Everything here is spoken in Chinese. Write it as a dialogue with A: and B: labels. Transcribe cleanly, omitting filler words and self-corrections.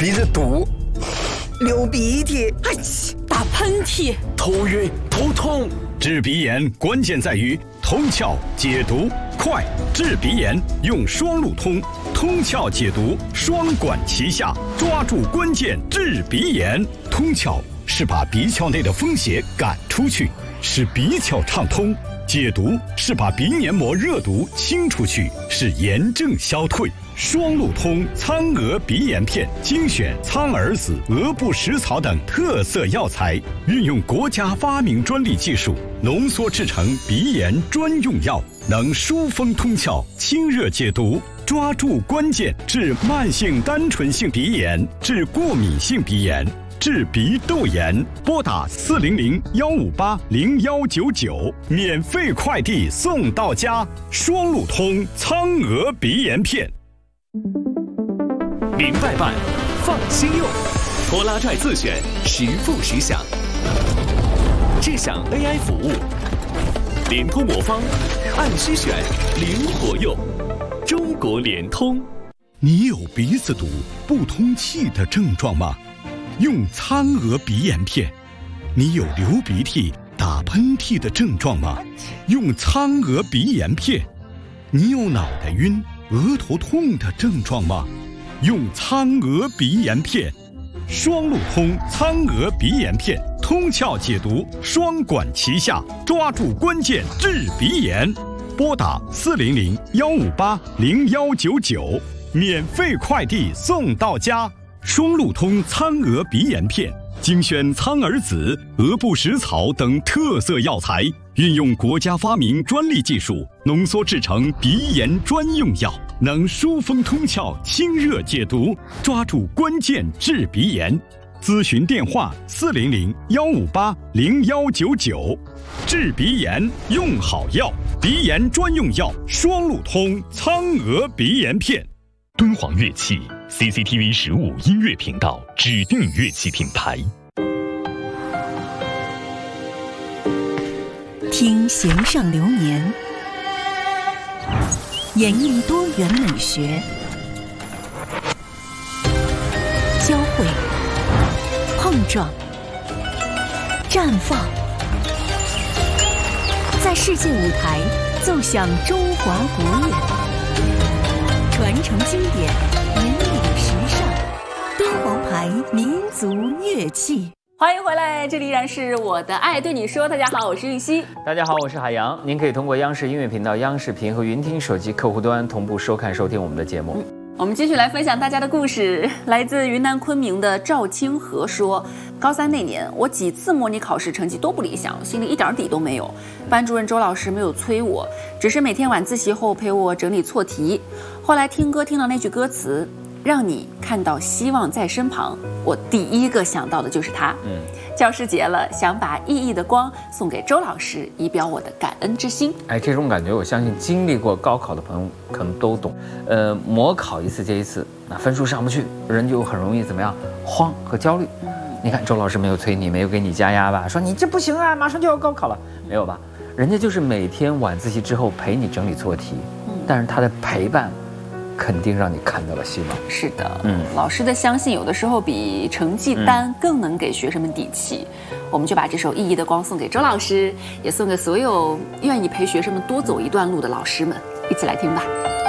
A: 鼻子堵，流鼻涕，
B: 打喷嚏，
C: 头晕头痛。治鼻炎关键在于通窍解毒快，治鼻炎用双路通，通窍解毒双管齐下，抓住关键治鼻炎。通窍是把鼻窍内的风邪赶出去，使鼻窍畅通；解毒是把鼻黏膜热毒清出去，使炎症消退。双路通苍蛾鼻炎片精选苍耳子、鹅不食草等特色药材，运用国家发明专利技术浓缩制成鼻炎专用药，能疏风通窍、清热解毒，抓住关键治慢性单纯性鼻炎、治过敏性鼻炎、治鼻窦炎。拨打400-158-0199，免费快递送到家。双路通苍蛾鼻炎片。
D: 明白办，放心用，拖拉拽自选，实付实享，智享 AI 服务，联通魔方，按需选，灵活用，中国联通。
C: 你有鼻子堵、不通气的症状吗？用苍蛾鼻炎片。你有流鼻涕、打喷嚏的症状吗？用苍蛾鼻炎片。你有脑袋晕、额头痛的症状吗？用苍蛾鼻炎片。双路通苍蛾鼻炎片，通窍解毒双管齐下，抓住关键治鼻炎。拨打400-158-0199，免费快递送到家。双路通苍蛾鼻炎片精选苍耳子、鹅不食草等特色药材，运用国家发明专利技术浓缩制成鼻炎专用药，能疏风通窍、清热解毒，抓住关键治鼻炎。咨询电话400-158-0199。治鼻炎用好药，鼻炎专用药双路通苍蛾鼻炎片。
E: 敦煌乐器 CCTV 15音乐频道指定乐器品牌。
B: 听弦上流年，演绎多元美学，交汇、碰撞、绽放，在世界舞台奏响中华国乐。传承经典，引领时尚，敦煌牌民族乐器。欢迎回来，这里依然是我的爱对你说。大家好，我是玉溪。
F: 大家好，我是海洋。您可以通过央视音乐频道、央视频和云听手机客户端同步收看收听我们的节目。
B: 我们继续来分享大家的故事。来自云南昆明的赵清河说，高三那年我几次模拟考试成绩都不理想，心里一点底都没有。班主任周老师没有催我，只是每天晚自习后陪我整理错题。后来听歌听到那句歌词，让你看到希望在身旁，我第一个想到的就是他。教师节了，想把熠熠的光送给周老师，以表我的感恩之心。
F: 哎，这种感觉我相信经历过高考的朋友可能都懂。模考一次接一次，那分数上不去，人就很容易怎么样，慌和焦虑。你看周老师没有催你，没有给你加压吧，说你这不行啊，马上就要高考了，没有吧？人家就是每天晚自习之后陪你整理错题，但是他的陪伴肯定让你看到了希望。
B: 是的，老师的相信有的时候比成绩单更能给学生们底气。我们就把这首熠熠的光送给周老师，也送给所有愿意陪学生们多走一段路的老师们，一起来听吧。